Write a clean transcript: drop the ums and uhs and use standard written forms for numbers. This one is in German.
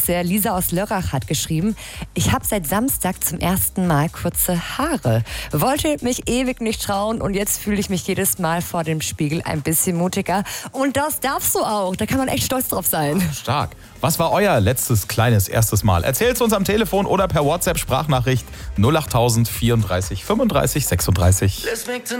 sehr. Lisa aus Lörrach hat geschrieben, ich habe seit Samstag zum ersten Mal kurze Haare. Wollte mich ewig nicht trauen und jetzt fühle ich mich jedes Mal vor dem Spiegel ein bisschen mutiger. Und das darfst du auch. Da kann man echt stolz drauf sein. Stark. Was war euer letztes kleines erstes Mal? Erzählt's uns am Telefon oder per WhatsApp-Sprachnachricht 08000 34 35 36.